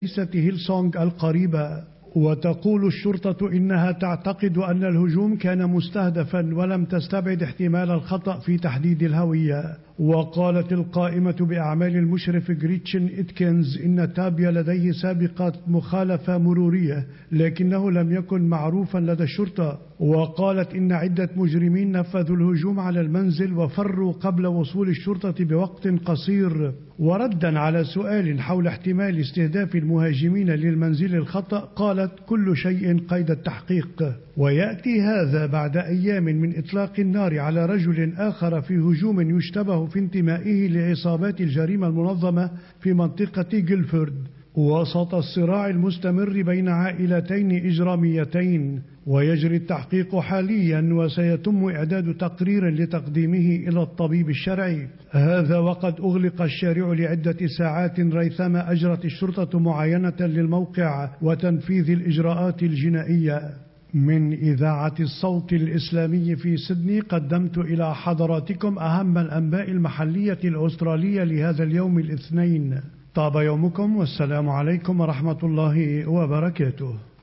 هيلسونغ القريبة. وتقول الشرطة إنها تعتقد أن الهجوم كان مستهدفا ولم تستبعد احتمال الخطأ في تحديد الهوية. وقالت القائمة بأعمال المشرف غريتشن إتكنز إن تابيا لديه سابقة مخالفة مرورية لكنه لم يكن معروفا لدى الشرطة. وقالت إن عدة مجرمين نفذوا الهجوم على المنزل وفروا قبل وصول الشرطة بوقت قصير. وردا على سؤال حول احتمال استهداف المهاجمين للمنزل الخطأ قالت كل شيء قيد التحقيق. ويأتي هذا بعد أيام من إطلاق النار على رجل آخر في هجوم يشتبه في انتمائه لعصابات الجريمة المنظمة في منطقة جيلفورد وسط الصراع المستمر بين عائلتين إجراميتين. ويجري التحقيق حاليا وسيتم إعداد تقرير لتقديمه إلى الطبيب الشرعي. هذا وقد أغلق الشارع لعدة ساعات ريثما أجرت الشرطة معاينة للموقع وتنفيذ الإجراءات الجنائية. من إذاعة الصوت الإسلامي في سيدني قدمت إلى حضراتكم أهم الأنباء المحلية الأسترالية لهذا اليوم الاثنين. طاب يومكم والسلام عليكم ورحمة الله وبركاته.